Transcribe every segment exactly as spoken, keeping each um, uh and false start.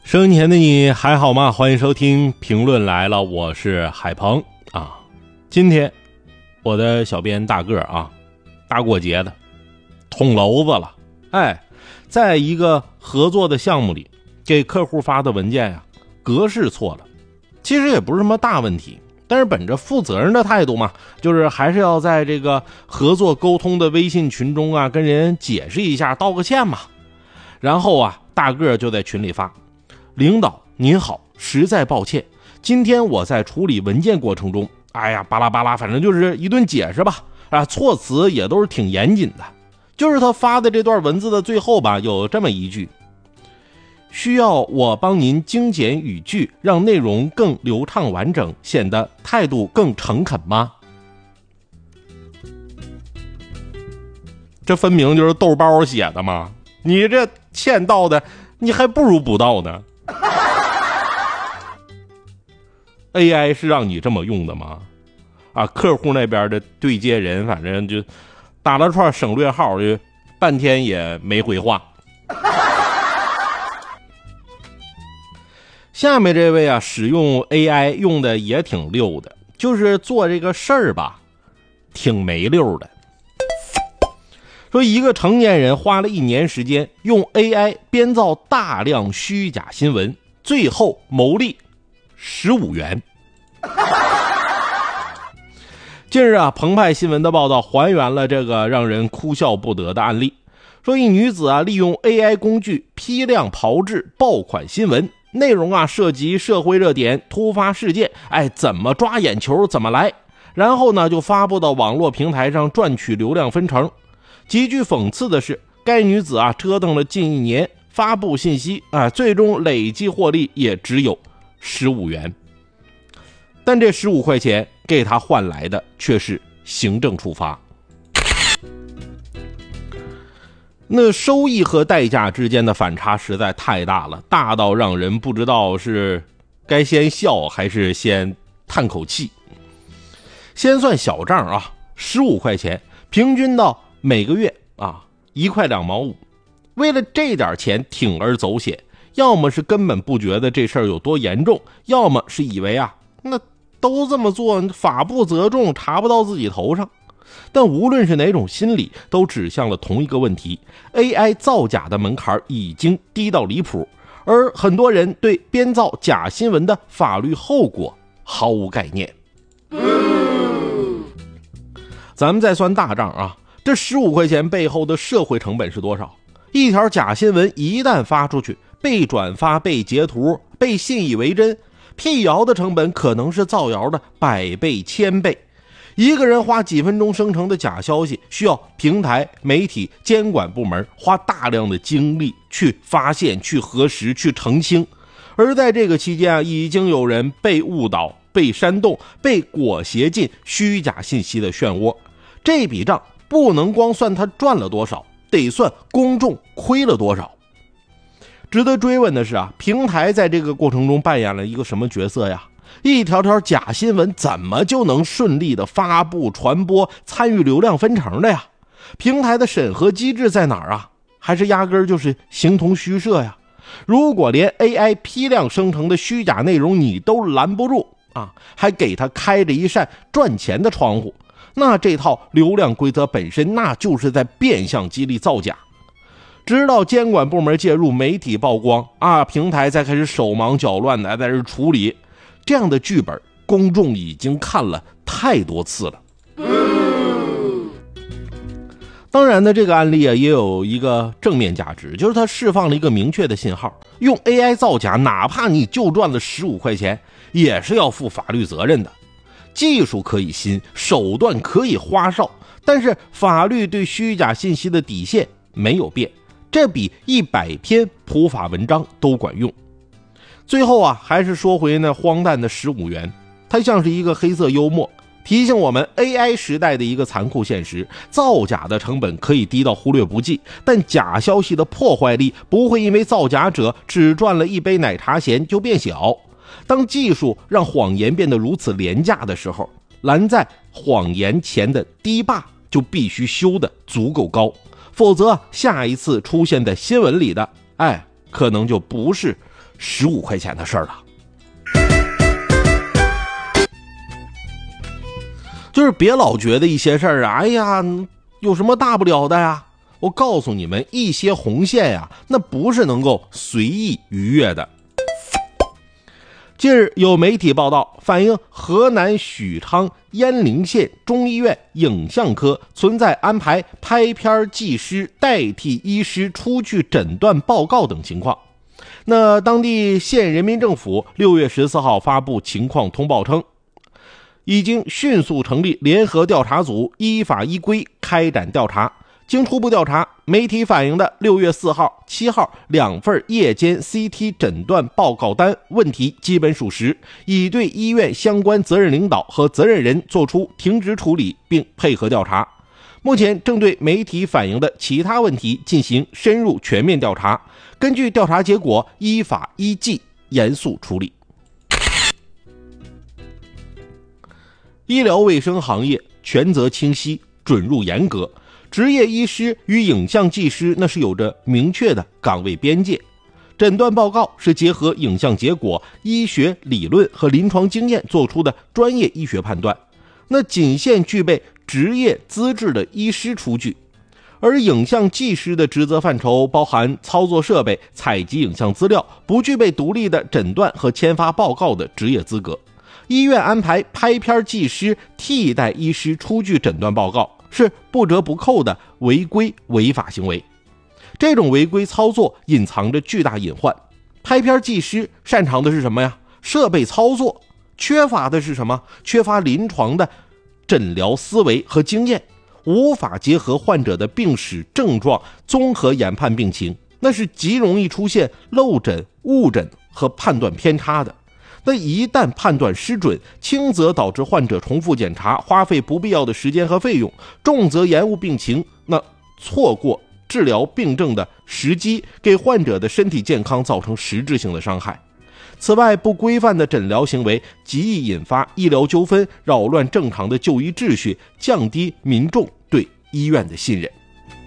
收音前的你还好吗？欢迎收听评论来了，我是海鹏啊。今天我的小编大个啊，大过节的捅娄子了。哎，在一个合作的项目里，给客户发的文件呀、啊，格式错了。其实也不是什么大问题，但是本着负责任的态度嘛，就是还是要在这个合作沟通的微信群中啊，跟人解释一下，道个歉嘛。然后啊，大个就在群里发：领导您好，实在抱歉，今天我在处理文件过程中，哎呀巴拉巴拉，反正就是一顿解释吧，啊，措辞也都是挺严谨的。就是他发的这段文字的最后吧，有这么一句：需要我帮您精简语句，让内容更流畅完整，显得态度更诚恳吗？这分明就是豆包写的嘛，你这欠道的你还不如不到呢。A I 是让你这么用的吗？啊，客户那边的对接人反正就打了串省略号，就半天也没回话。下面这位啊，使用 A I 用的也挺溜的，就是做这个事儿吧，挺没溜的。说一个成年人花了一年时间用 A I 编造大量虚假新闻，最后牟利十五元。近日啊，澎湃新闻的报道还原了这个让人哭笑不得的案例。说一女子啊，利用 A I 工具批量炮制爆款新闻，内容啊涉及社会热点、突发事件，哎，怎么抓眼球怎么来，然后呢就发布到网络平台上赚取流量分成。极具讽刺的是，该女子啊折腾了近一年，发布信息啊，最终累计获利也只有十五元。但这十五块钱给她换来的却是行政处罚。那收益和代价之间的反差实在太大了，大到让人不知道是该先笑还是先叹口气。先算小账啊，十五块钱，平均到每个月啊一块两毛五。为了这点钱铤而走险，要么是根本不觉得这事儿有多严重，要么是以为啊那都这么做，法不责众，查不到自己头上。但无论是哪种心理，都指向了同一个问题： A I 造假的门槛已经低到离谱，而很多人对编造假新闻的法律后果毫无概念。咱们再算大账啊，这十五块钱背后的社会成本是多少？一条假新闻一旦发出去，被转发、被截图、被信以为真，辟谣的成本可能是造谣的百倍、千倍。一个人花几分钟生成的假消息，需要平台、媒体、监管部门花大量的精力去发现、去核实、去澄清。而在这个期间啊，已经有人被误导、被煽动、被裹挟进虚假信息的漩涡。这笔账不能光算他赚了多少，得算公众亏了多少。值得追问的是啊，平台在这个过程中扮演了一个什么角色呀？一条条假新闻怎么就能顺利的发布、传播、参与流量分成的呀？平台的审核机制在哪儿啊？还是压根儿就是形同虚设呀？如果连 A I 批量生成的虚假内容你都拦不住啊，还给他开着一扇赚钱的窗户，那这套流量规则本身那就是在变相激励造假。直到监管部门介入，媒体曝光啊，平台才开始手忙脚乱的在这处理。这样的剧本公众已经看了太多次了。当然呢，这个案例啊也有一个正面价值，就是它释放了一个明确的信号，用 A I 造假，哪怕你就赚了十五块钱，也是要负法律责任的。技术可以新，手段可以花哨，但是法律对虚假信息的底线没有变，这比一百篇普法文章都管用。最后啊，还是说回那荒诞的十五元，它像是一个黑色幽默，提醒我们 A I 时代的一个残酷现实：造假的成本可以低到忽略不计，但假消息的破坏力不会因为造假者只赚了一杯奶茶钱就变小。当技术让谎言变得如此廉价的时候，拦在谎言前的堤坝就必须修得足够高，否则下一次出现在新闻里的，哎，可能就不是十五块钱的事儿了。就是别老觉得一些事儿啊，哎呀，有什么大不了的呀？我告诉你们，一些红线呀，那不是能够随意逾越的。近日有媒体报道反映，河南许昌鄢陵县中医院影像科存在安排拍片技师代替医师出具诊断报告等情况。那当地县人民政府六月十四号发布情况通报称，已经迅速成立联合调查组，依法依规开展调查。经初步调查，媒体反映的六月四号、七号两份夜间 C T 诊断报告单问题基本属实，已对医院相关责任领导和责任人作出停职处理，并配合调查。目前正对媒体反映的其他问题进行深入全面调查，根据调查结果依法依纪严肃处理。医疗卫生行业权责清晰，准入严格，执业医师与影像技师那是有着明确的岗位边界。诊断报告是结合影像结果、医学理论和临床经验做出的专业医学判断，那仅限具备执业资质的医师出具。而影像技师的职责范畴包含操作设备、采集影像资料，不具备独立的诊断和签发报告的职业资格。医院安排拍片技师替代医师出具诊断报告，是不折不扣的违规违法行为。这种违规操作隐藏着巨大隐患。拍片技师擅长的是什么呀？设备操作。缺乏的是什么？缺乏临床的诊疗思维和经验，无法结合患者的病史症状综合研判病情，那是极容易出现漏诊、误诊和判断偏差的。那一旦判断失准，轻则导致患者重复检查，花费不必要的时间和费用，重则延误病情，那错过治疗病症的时机，给患者的身体健康造成实质性的伤害。此外，不规范的诊疗行为极易引发医疗纠纷，扰乱正常的就医秩序，降低民众对医院的信任。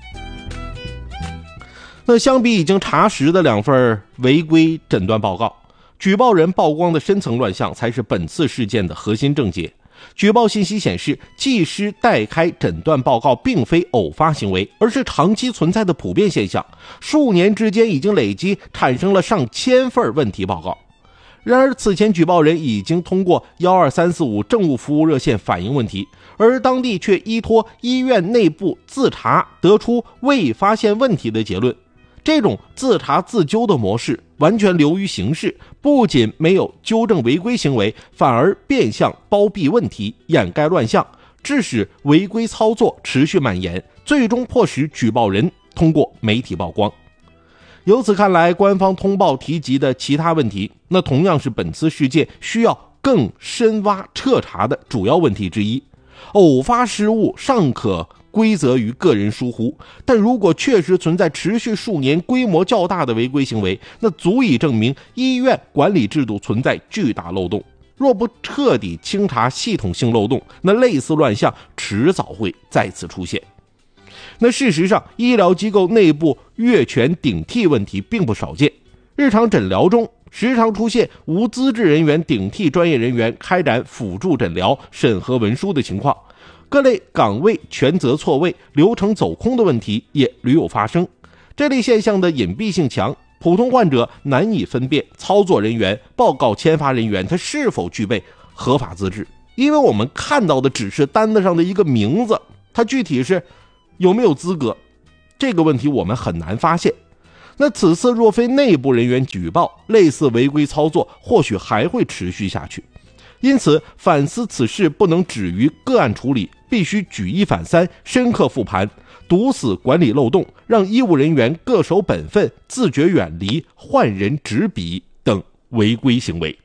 那相比已经查实的两份违规诊断报告，举报人曝光的深层乱象才是本次事件的核心症结。举报信息显示，技师代开诊断报告并非偶发行为，而是长期存在的普遍现象，数年之间已经累积产生了上千份问题报告。然而此前举报人已经通过一二三四五政务服务热线反映问题，而当地却依托医院内部自查得出未发现问题的结论。这种自查自纠的模式完全流于形式，不仅没有纠正违规行为，反而变相包庇问题，掩盖乱象，致使违规操作持续蔓延，最终迫使举报人通过媒体曝光。由此看来，官方通报提及的其他问题，那同样是本次事件需要更深挖彻查的主要问题之一。偶发失误尚可归责于个人疏忽，但如果确实存在持续数年、规模较大的违规行为，那足以证明医院管理制度存在巨大漏洞。若不彻底清查系统性漏洞，那类似乱象迟早会再次出现。那事实上，医疗机构内部越权顶替问题并不少见，日常诊疗中时常出现无资质人员顶替专业人员开展辅助诊疗、审核文书的情况，各类岗位权责错位、流程走空的问题也屡有发生。这类现象的隐蔽性强，普通患者难以分辨操作人员、报告签发人员他是否具备合法资质，因为我们看到的只是单子上的一个名字，他具体是有没有资格，这个问题我们很难发现。那此次若非内部人员举报，类似违规操作或许还会持续下去。因此，反思此事不能止于个案处理，必须举一反三，深刻复盘，堵死管理漏洞，让医务人员各守本分，自觉远离换人执笔等违规行为。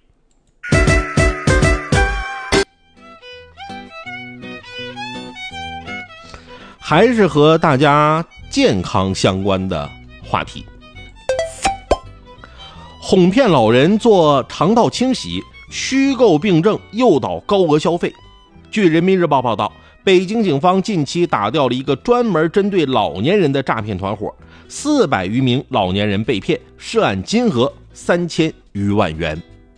还是和大家健康相关的话题。哄骗老人做肠道清洗，虚构病症诱导高额消费。据人民日报报道，北京警方近期打掉了一个专门针对老年人的诈骗团伙，四百余名老年人被骗，涉案金额三千余万元。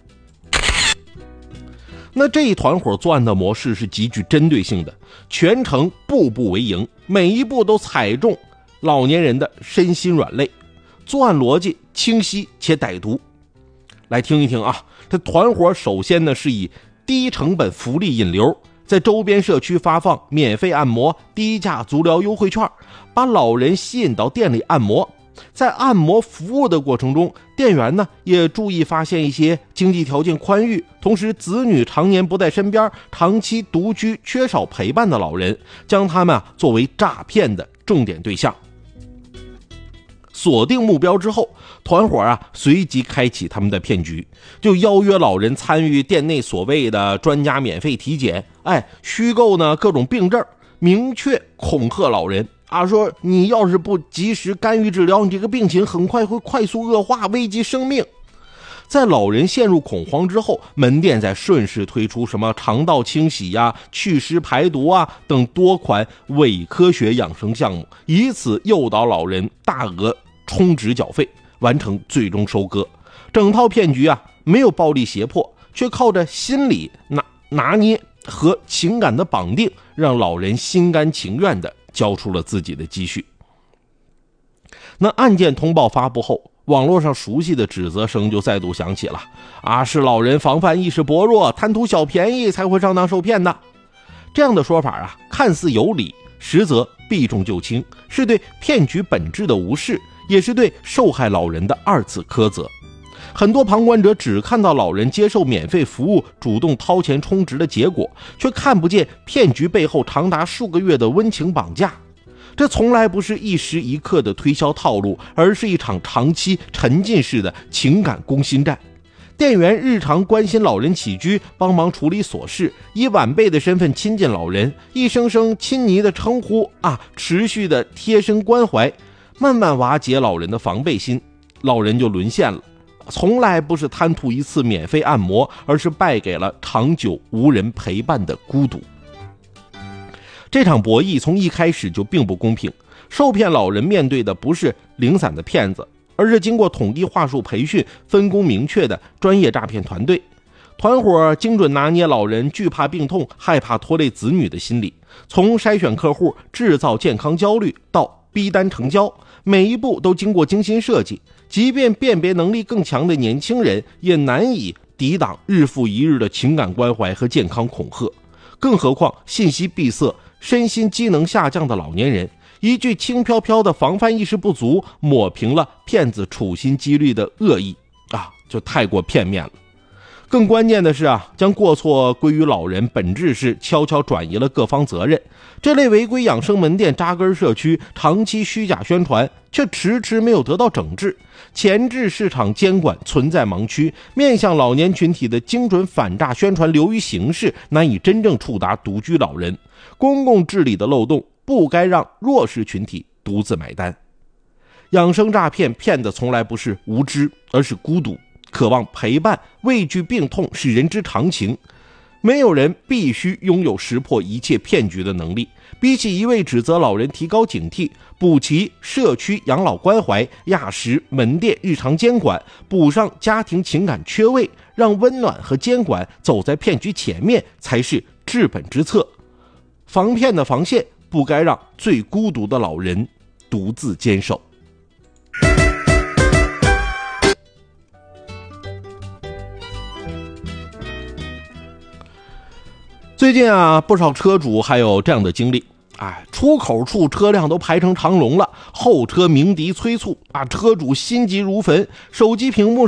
那这一团伙作案的模式是极具针对性的，全程步步为营，每一步都踩中老年人的身心软肋，作案逻辑清晰且歹毒。来听一听啊，这团伙首先呢是以低成本福利引流，在周边社区发放免费按摩、低价足疗优惠券，把老人吸引到店里按摩。在按摩服务的过程中，店员呢也注意发现一些经济条件宽裕，同时子女常年不在身边，长期独居缺少陪伴的老人，将他们啊作为诈骗的重点对象。锁定目标之后，团伙啊随即开启他们的骗局，就邀约老人参与店内所谓的专家免费体检，哎，虚构呢各种病症，明确恐吓老人啊，说你要是不及时干预治疗，你这个病情很快会快速恶化，危及生命。在老人陷入恐慌之后，门店再顺势推出什么肠道清洗呀、祛湿排毒啊等多款伪科学养生项目，以此诱导老人大额充值缴费，完成最终收割。整套骗局啊，没有暴力胁迫，却靠着心理拿拿捏和情感的绑定，让老人心甘情愿地交出了自己的积蓄。那案件通报发布后，网络上熟悉的指责声就再度响起了啊，是老人防范意识薄弱，贪图小便宜才会上当受骗的。这样的说法啊，看似有理，实则避重就轻，是对骗局本质的无视，也是对受害老人的二次苛责。很多旁观者只看到老人接受免费服务主动掏钱充值的结果，却看不见骗局背后长达数个月的温情绑架。这从来不是一时一刻的推销套路，而是一场长期沉浸式的情感攻心战。店员日常关心老人起居，帮忙处理琐事，以晚辈的身份亲近老人，一声声亲昵的称呼啊，持续的贴身关怀，慢慢瓦解老人的防备心，老人就沦陷了。从来不是贪图一次免费按摩，而是败给了长久无人陪伴的孤独。这场博弈从一开始就并不公平，受骗老人面对的不是零散的骗子，而是经过统一话术培训、分工明确的专业诈骗团队。团伙精准拿捏老人惧怕病痛、害怕拖累子女的心理，从筛选客户、制造健康焦虑到逼单成交，每一步都经过精心设计。即便辨别能力更强的年轻人，也难以抵挡日复一日的情感关怀和健康恐吓。更何况信息闭塞、身心机能下降的老年人，一句轻飘飘的防范意识不足，抹平了骗子处心积虑的恶意啊，就太过片面了。更关键的是啊，将过错归于老人，本质是悄悄转移了各方责任。这类违规养生门店扎根社区，长期虚假宣传，却迟迟没有得到整治。前置市场监管存在盲区，面向老年群体的精准反诈宣传流于形式，难以真正触达独居老人。公共治理的漏洞不该让弱势群体独自买单。养生诈骗骗的从来不是无知，而是孤独。渴望陪伴、畏惧病痛是人之常情，没有人必须拥有识破一切骗局的能力。比起一味指责老人提高警惕，补齐社区养老关怀、压实门店日常监管，补上家庭情感缺位，让温暖和监管走在骗局前面，才是治本之策。防骗的防线不该让最孤独的老人独自坚守。最近啊，不少车主还有这样的经历，哎，出口处车辆都排成长龙了，后车鸣笛催促啊，车主心急如焚，手机屏幕